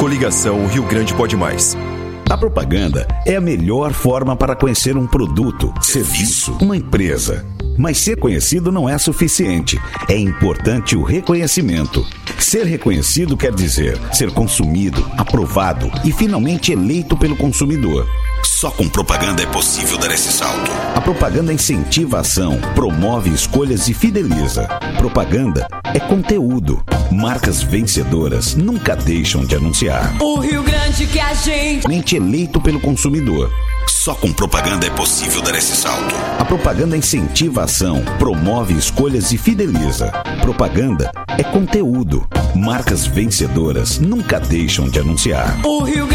Coligação Rio Grande Pode Mais. A propaganda é a melhor forma para conhecer um produto, serviço, uma empresa. Mas ser conhecido não é suficiente. É importante o reconhecimento. Ser reconhecido quer dizer ser consumido, aprovado e finalmente eleito pelo consumidor. Só com propaganda é possível dar esse salto. A propaganda incentiva a ação, promove escolhas e fideliza. Propaganda é conteúdo. Marcas vencedoras nunca deixam de anunciar. O Rio Grande que a gente... eleito pelo consumidor. Só com propaganda é possível dar esse salto. A propaganda incentiva a ação, promove escolhas e fideliza. Propaganda é conteúdo. Marcas vencedoras nunca deixam de anunciar. O Rio